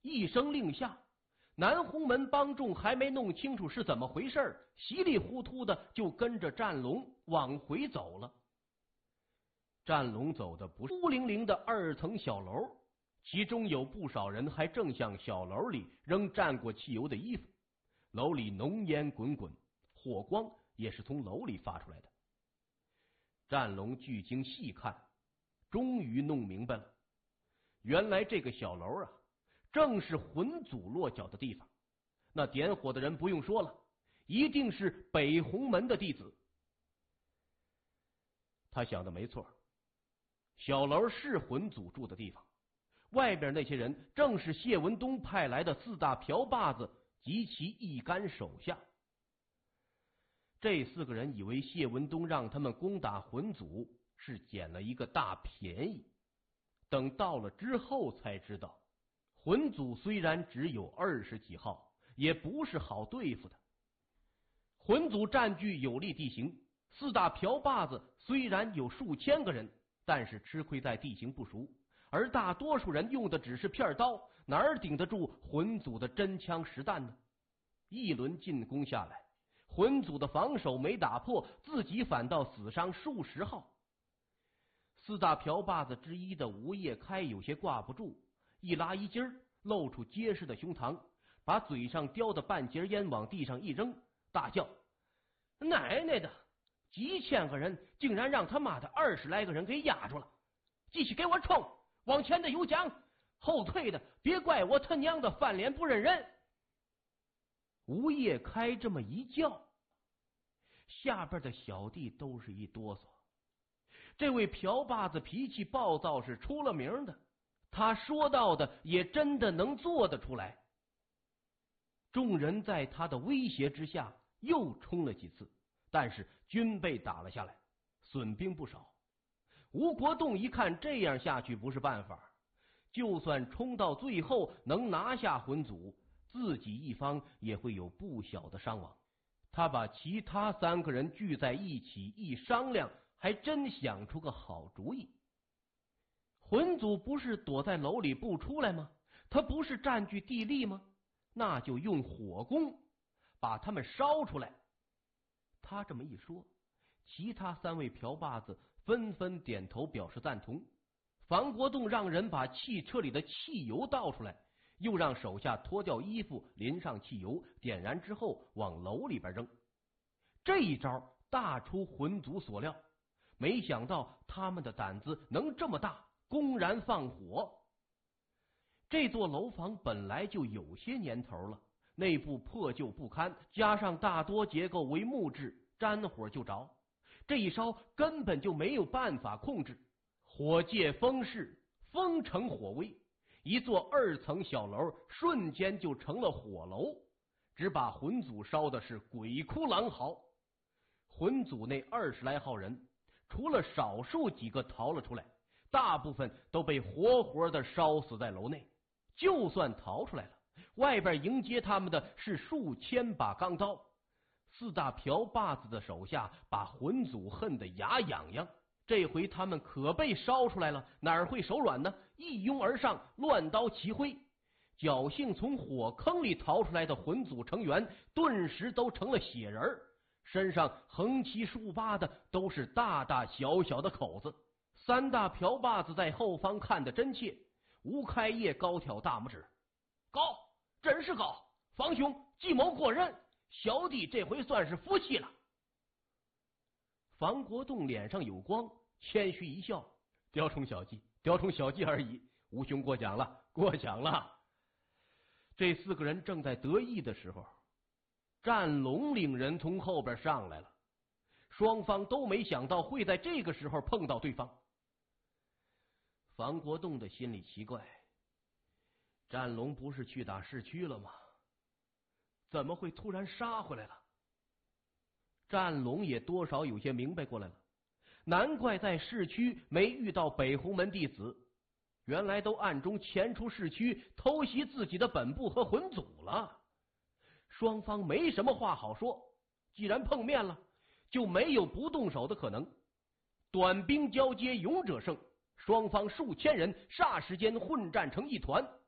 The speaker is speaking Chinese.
一声令下，南红门帮众还没弄清楚是怎么回事，稀里糊涂的就跟着战龙往回走了。战龙走的不是孤零零的2层小楼，其中有不少人还正向小楼里扔蘸过汽油的衣服，楼里浓烟滚滚，火光也是从楼里发出来的。战龙聚精细看，终于弄明白了，原来这个小楼啊，正是魂祖落脚的地方。那点火的人不用说了，一定是北红门的弟子。他想的没错，小楼是魂祖住的地方，外边那些人正是谢文东派来的4大瓢把子及其一干手下。这4个人以为谢文东让他们攻打魂祖是捡了一个大便宜，等到了之后才知道，魂祖虽然只有20几号，也不是好对付的。魂祖占据有利地形，4大瓢把子虽然有数千个人，但是吃亏在地形不熟，而大多数人用的只是片刀，哪儿顶得住魂祖的真枪实弹呢？一轮进攻下来，魂祖的防守没打破，自己反倒死伤数十号。4大瓢把子之一的吴业开有些挂不住，一拉衣襟，露出结实的胸膛，把嘴上叼的半截烟往地上一扔，大叫：奶奶的，几千个人竟然让他妈的20来个人给压住了！继续给我冲，往前的有奖，后退的别怪我他娘的翻脸不认人！吴业开这么一叫，下边的小弟都是一哆嗦。这位瓢把子脾气暴躁是出了名的，他说到的也真的能做得出来。众人在他的威胁之下又冲了几次，但是均被打了下来，损兵不少。吴国栋一看这样下去不是办法，就算冲到最后能拿下魂祖，自己一方也会有不小的伤亡。他把其他3个人聚在一起一商量，还真想出个好主意。魂祖不是躲在楼里不出来吗？他不是占据地利吗？那就用火攻把他们烧出来。他这么一说，其他3位瓢把子纷纷点头表示赞同。房国栋让人把汽车里的汽油倒出来，又让手下脱掉衣服，淋上汽油，点燃之后往楼里边扔。这一招大出魂祖所料，没想到他们的胆子能这么大，公然放火。这座楼房本来就有些年头了，内部破旧不堪，加上大多结构为木质，沾火就着。这一烧根本就没有办法控制，火借风势，风成火威，一座2层小楼瞬间就成了火楼，只把魂祖烧的是鬼哭狼嚎。魂祖那20来号人，除了少数几个逃了出来，大部分都被活活的烧死在楼内。就算逃出来了，外边迎接他们的是数千把钢刀。4大瓢把子的手下把魂祖恨得牙痒痒，这回他们可被烧出来了，哪会手软呢？一拥而上，乱刀齐挥。侥幸从火坑里逃出来的魂祖成员顿时都成了血人，身上横七竖八的都是大大小小的口子。3大瓢把子在后方看得真切，吴开业高挑大拇指：高，真是高！房兄计谋过人，小弟这回算是服气了。房国栋脸上有光，谦虚一笑：雕虫小技而已，吴兄过奖了，过奖了。这4个人正在得意的时候，战龙领人从后边上来了，双方都没想到会在这个时候碰到对方。房国栋的心里奇怪，战龙不是去打市区了吗？怎么会突然杀回来了？战龙也多少有些明白过来了，难怪在市区没遇到北红门弟子，原来都暗中潜出市区偷袭自己的本部和魂祖了。双方没什么话好说，既然碰面了，就没有不动手的可能。短兵交接，勇者胜，双方数千人霎时间混战成一团，